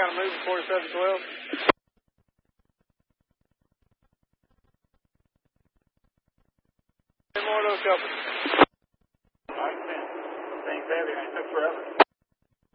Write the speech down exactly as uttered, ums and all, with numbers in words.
trying to move before seven twelve. Ten more of those couples.